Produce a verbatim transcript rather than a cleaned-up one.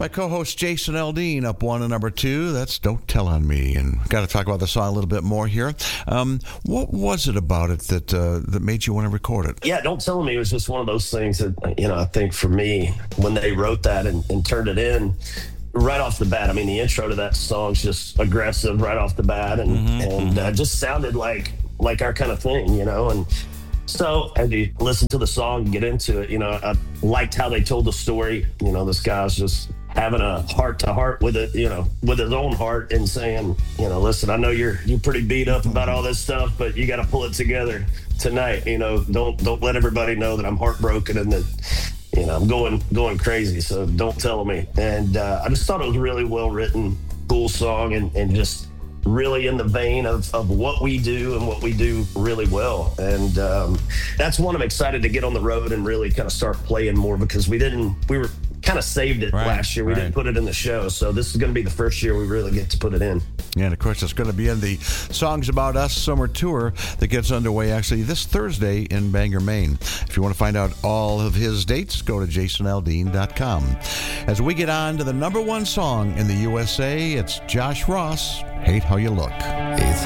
My co-host Jason Aldean up one and number two. That's Don't Tell on Me. And got to talk about the song a little bit more here. Um, what was it about it that uh, that made you want to record it? Yeah, Don't Tell on Me was just one of those things that, you know, I think for me, when they wrote that and, and turned it in, right off the bat, I mean, the intro to that song's just aggressive right off the bat, and mm-hmm, and mm-hmm. Uh, just sounded like like our kind of thing, you know. And so as you listen to the song and get into it, you know, I liked how they told the story. You know, this guy's just having a heart to heart with it, you know, with his own heart, and saying, you know, listen, I know you're you're pretty beat up about all this stuff, but you got to pull it together tonight. You know, don't don't let everybody know that I'm heartbroken and that, you know, I'm going going crazy, so don't tell me. And uh, I just thought it was a really well written, cool song, and, and just really in the vein of, of what we do and what we do really well. And um, that's one I'm excited to get on the road and really kind of start playing more, because we didn't, we were kind of saved it right, last year. We right. didn't put it in the show. So this is going to be the first year we really get to put it in. Yeah, and of course, it's going to be in the Songs About Us summer tour that gets underway actually this Thursday in Bangor, Maine. If you want to find out all of his dates, go to jason aldean dot com. As we get on to the number one song in the U S A, it's Josh Ross, Hate How You Look. It's